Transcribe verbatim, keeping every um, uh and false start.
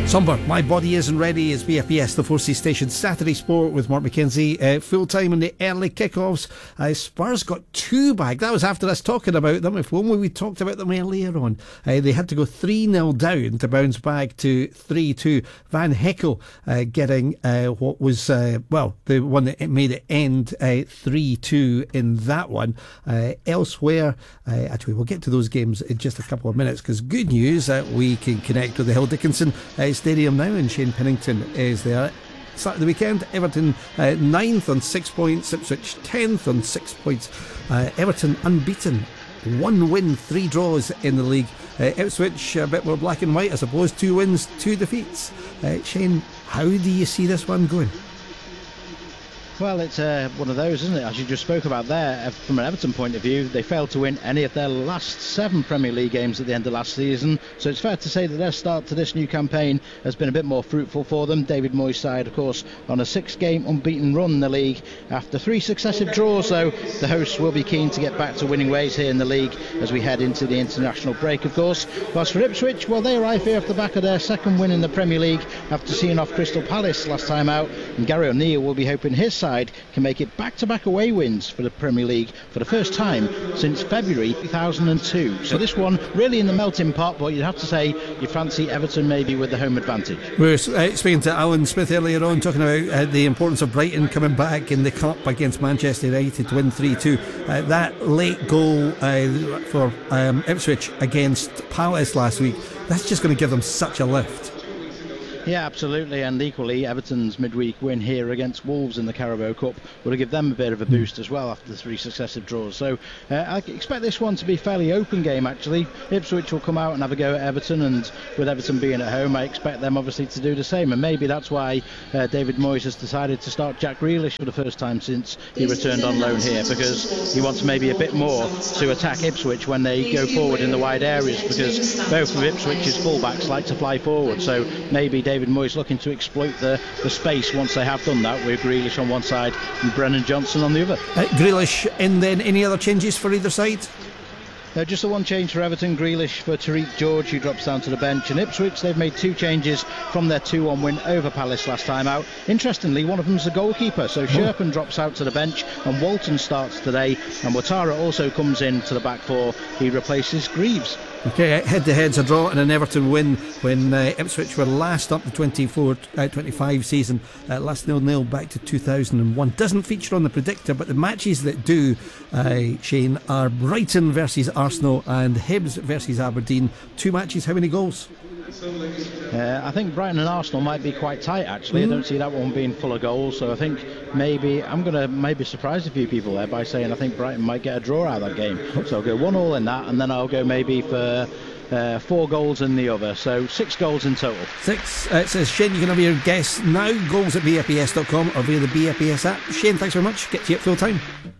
Somber, My Body Isn't Ready is B F B S, the four C station. Saturday Sport with Mark McKenzie. Uh, full time in the early kickoffs. Uh, Spurs got two back. That was after us talking about them. If only we talked about them earlier on. Uh, they had to go three nil down to bounce back to three two. Van Heckel uh, getting uh, what was, uh, well, the one that made it end uh, three two in that one. Uh, elsewhere, uh, actually, we'll get to those games in just a couple of minutes, because good news that we can connect with the Hill Dickinson uh, Stadium now, and Shane Pennington is there. Start of the weekend, Everton uh, ninth on six points, Ipswich tenth on six points. Uh, Everton unbeaten, one win, three draws in the league. Uh, Ipswich a bit more black and white, I suppose, two wins, two defeats. Uh, Shane, how do you see this one going? Well, it's uh, one of those, isn't it? As you just spoke about there, from an Everton point of view, they failed to win any of their last seven Premier League games at the end of last season. So it's fair to say that their start to this new campaign has been a bit more fruitful for them. David Moyes' side, of course, on a six-game unbeaten run in the league. After three successive draws, though, the hosts will be keen to get back to winning ways here in the league as we head into the international break, of course. Whilst for Ipswich, well, they arrive here off the back of their second win in the Premier League after seeing off Crystal Palace last time out. And Gary O'Neill will be hoping his side can make it back-to-back away wins for the Premier League for the first time since February two thousand two. So this one really in the melting pot, but you'd have to say you fancy Everton maybe with the home advantage. We were uh, speaking to Alan Smith earlier on, talking about uh, the importance of Brighton coming back in the Cup against Manchester United to win three two. Uh, that late goal uh, for um, Ipswich against Palace last week, that's just going to give them such a lift. Yeah, absolutely, and equally Everton's midweek win here against Wolves in the Carabao Cup will give them a bit of a boost as well after the three successive draws. So uh, I expect this one to be a fairly open game actually. Ipswich will come out and have a go at Everton, and with Everton being at home I expect them obviously to do the same, and maybe that's why uh, David Moyes has decided to start Jack Grealish for the first time since he returned on loan here, because he wants maybe a bit more to attack Ipswich when they go forward in the wide areas, because both of Ipswich's fullbacks like to fly forward, so maybe David Moyes looking to exploit the, the space once they have done that, with Grealish on one side and Brennan Johnson on the other. Uh, Grealish, and then any other changes for either side? Uh, just the one change for Everton, Grealish for Tariq George, who drops down to the bench. And Ipswich, they've made two changes from their two one win over Palace last time out. Interestingly, one of them's the goalkeeper, so Sherpen drops out to the bench and Walton starts today, and Ouattara also comes in to the back four. He replaces Greaves. Okay, head-to-head's a draw and an Everton win when uh, Ipswich were last up the twenty-four twenty-five season, uh, last nil nil back to two thousand one. Doesn't feature on the predictor, but the matches that do, uh, Shane, are Brighton versus Arsenal and Hibs versus Aberdeen. Two matches, how many goals? Uh, I think Brighton and Arsenal might be quite tight actually. Mm. I don't see that one being full of goals, so I think maybe I'm going to maybe surprise a few people there by saying I think Brighton might get a draw out of that game. So I'll go one all in that, and then I'll go maybe for uh, four goals in the other, so six goals in total. Six. Uh, it says Shane, you can have your guess now, goals at b f b s dot com or via the B F B S app. Shane, thanks very much. Get to you at full time.